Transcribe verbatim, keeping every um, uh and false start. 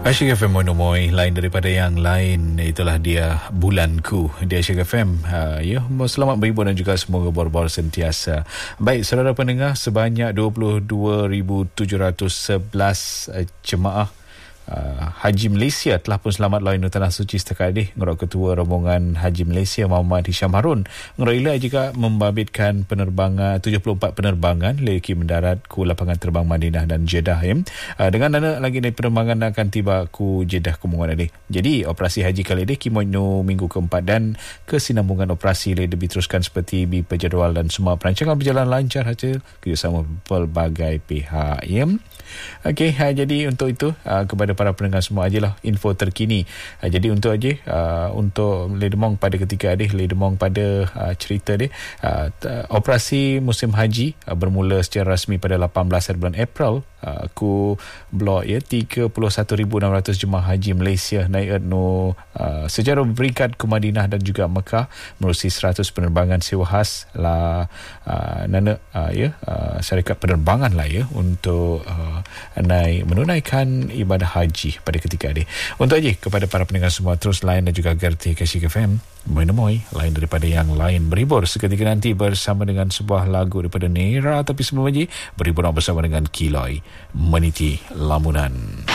Asyik F M Monomoy, lain daripada yang lain. Itulah dia bulanku di Asyik F M. Uh, ya, selamat berhibur dan juga semoga bor-bor sentiasa. Baik, saudara pendengar, sebanyak dua puluh dua ribu tujuh ratus sebelas uh, jemaah Uh, Haji Malaysia telah pun selamat lawan tanah suci setakat ini. Ngerok Ketua Rombongan Haji Malaysia Muhammad Hisham Harun ngeroila juga membabitkan penerbangan tujuh puluh empat penerbangan leki mendarat ku lapangan terbang Madinah dan Jeddah ya. Uh, dengan nana lagi dari penerbangan akan tiba ku Jeddah kemungan ini. Jadi operasi haji kali ini kimono minggu keempat dan kesinambungan operasi lebih diteruskan seperti berjadual dan semua perancangan berjalan lancar hasil kerjasama pelbagai pihak ya. Okey, uh, jadi untuk itu uh, kepada para pendengar semua ajalah info terkini. Uh, jadi untuk aja uh, untuk Ledemong pada ketika adik Ledemong pada uh, cerita dia uh, t- operasi musim haji uh, bermula secara rasmi pada lapan belas bulan April uh, ku blok ya tiga puluh satu ribu enam ratus jemaah haji Malaysia naik no uh, secara beringkat ke Madinah dan juga Mekah menerusi seratus penerbangan sewa khas lah uh, nana uh, ya uh, syarikat penerbangan lah ya untuk uh, naik menunaikan ibadah haji pada ketika ini. Untuk aja kepada para pendengar semua terus lain dan juga gerti Asyik F M Monomoy, lain daripada yang lain berhibur seketika nanti bersama dengan sebuah lagu daripada Nera. Tapi sebelum aja berhibur bersama dengan Kiloi Meniti Lamunan.